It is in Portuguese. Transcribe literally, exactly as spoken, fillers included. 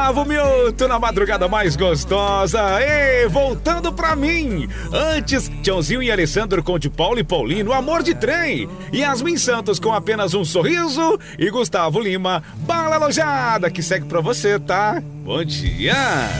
Gustavo Mioto na madrugada mais gostosa. E voltando pra mim. Antes, Tchãozinho e Alessandro com de Paulo e Paulino, Amor de Trem. Yasmin Santos com Apenas um Sorriso. E Gustavo Lima, Bala Alojada, que segue pra você, tá? Bom dia.